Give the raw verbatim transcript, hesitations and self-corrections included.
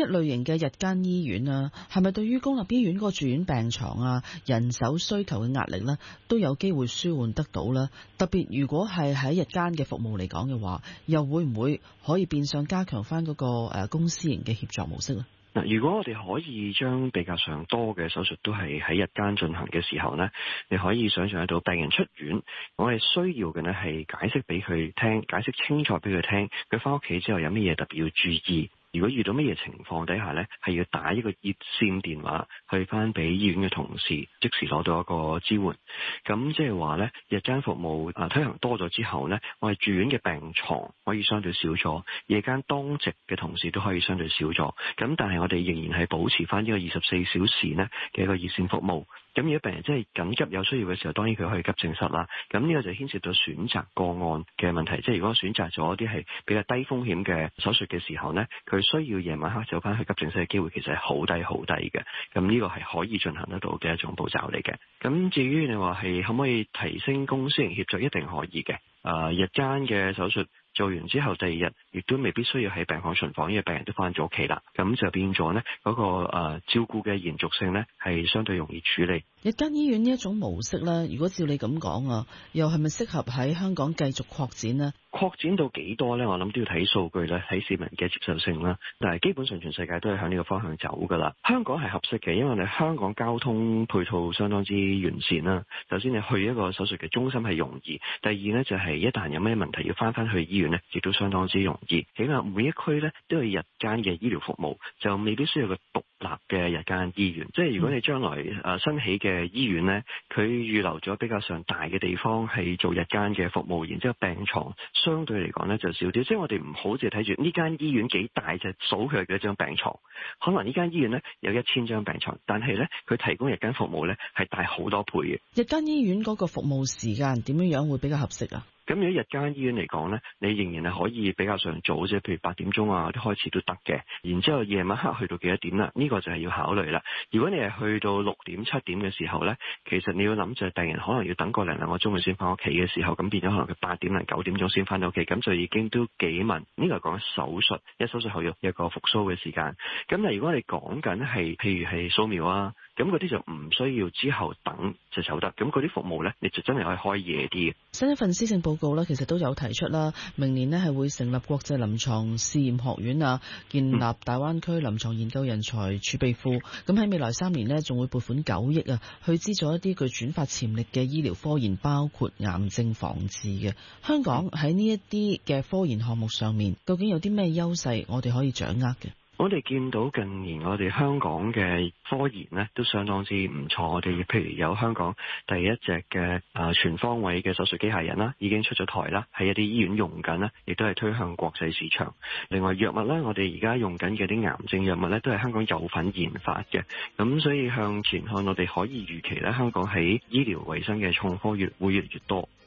一類型嘅日間醫院啊，係咪對於公立醫院嗰個住院病床啊、人手需求嘅壓力呢，都有機會舒緩得到呢？特別如果係喺日間嘅服務嚟講嘅話，又會唔會可以變相加強翻嗰個誒公私營嘅協作模式呢？ 嗱，如果我哋可以將比較上多嘅手術都係喺日間進行嘅時候呢，你可以想象得到病人出院，我哋需要嘅呢係解釋俾佢聽，解釋清楚俾佢聽，佢翻屋企之後有乜嘢特別要注意。如果遇到乜嘢情況底下呢，係要打一個熱線電話去翻俾醫院嘅同事，即時攞到一個支援。咁即係話呢，日間服務啊推行多咗之後呢，我哋住院嘅病床可以相對少咗，夜間當值嘅同事都可以相對少咗。咁但係我哋仍然係保持翻呢個二十四小時呢嘅一個熱線服務。咁如果病人真係緊急有需要嘅時候，當然佢可以急症室啦。咁呢個就牽涉到選擇個案嘅問題，即係如果選擇咗啲係比較低風險嘅手術嘅時候呢，佢需要夜晚黑走翻去急症室嘅機會其實係好低好低嘅。咁呢個係可以進行得到嘅一種步驟嚟嘅。咁至於你話係可唔可以提升公私營協作，一定可以嘅。啊、呃，日間嘅手術做完之後，第二日亦都未必需要喺病房巡房，因為病人都翻咗屋企啦。咁就變咗呢嗰、那個、呃、照顧嘅延續性呢係相對容易處理。 日間醫院呢一種模式呢，如果照你咁講啊，又係咪適合喺香港繼續擴展呢？ 擴展到幾多呢？我諗都要睇數據咧，睇市民嘅接受性啦。但係基本上全世界都係向呢個方向走噶啦。香港係合適嘅，因為我哋香港交通配套相當之完善啦。首先你去一個手術嘅中心係容易，第二呢就係一旦有咩問題要翻翻去醫院呢，亦都相當之容易。起碼每一區呢都有日間嘅醫療服務，就未必需要個獨立嘅日間醫院。即係如果你將來誒新起嘅醫院呢，佢預留咗比較上大嘅地方係做日間嘅服務，然之後病床相對嚟講咧就少啲，即係我哋唔好淨係睇住呢間醫院幾大，就數佢幾多張病床。可能呢間醫院咧有一千張病床，但係咧佢提供日間服務咧係大好多倍嘅。 日間醫院嗰個服務時間點樣樣會比較合適啊？ 咁如果日間醫院嚟講咧，你仍然係可以比較上早啫，譬如八點鐘啊啲開始都得嘅。然之後夜晚黑去到幾多點啦？呢個就係要考慮啦。如果你係去到六點七點嘅時候咧，其實你要諗就係病人可能要等個零兩個鐘佢先翻屋企嘅時候，咁變咗可能佢八點零九點鐘先翻到屋企，咁就已經都幾密。呢個係講手術，一手術後要有個復甦嘅時間。咁但係如果你講緊係譬如係掃描啊，咁嗰啲就唔需要之後等就走得。咁嗰啲服務咧，你就真係可以開夜啲嘅。 新一份施政報告咧，其實都有提出啦，明年咧係會成立國際臨床試驗學院啊，建立大灣區臨床研究人才儲備庫。咁喺未來三年咧，仲會撥款九億啊，去資助一啲具轉發潛力嘅醫療科研，包括癌症防治嘅。香港喺呢一啲嘅科研項目上面，究竟有啲咩優勢，我哋可以掌握嘅？ 我哋見到近年我哋香港嘅科研呢都相當之唔錯。我哋譬如有香港第一隻嘅啊全方位嘅手術機械人啦，已經出咗台啦，喺一啲醫院用緊啦，亦都係推向國際市場。另外藥物呢，我哋而家用緊嘅啲癌症藥物呢，都係香港有份研發嘅。咁所以向前看，我哋可以預期咧，香港喺醫療衛生嘅創科越會越嚟越多。